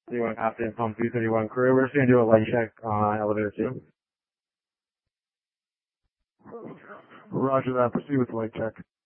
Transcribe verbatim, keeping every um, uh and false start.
thirty-one Captain, pump two thirty-one crew. We're just going to do a light check on elevator two. Roger that. Proceed with the light check.